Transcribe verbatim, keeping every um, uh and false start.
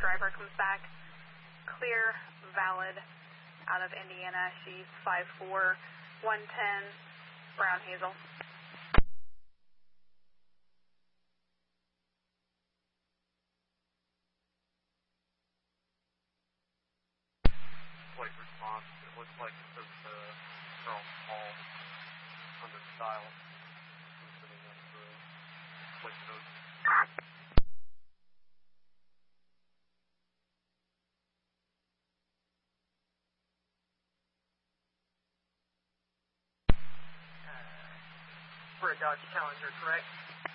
driver comes back clear, valid, out of Indiana. She's five four, one ten, brown hazel. Flight response. It looks like it says the Charles Paul under style. Sitting on the flight code. For a Dodge Challenger, correct?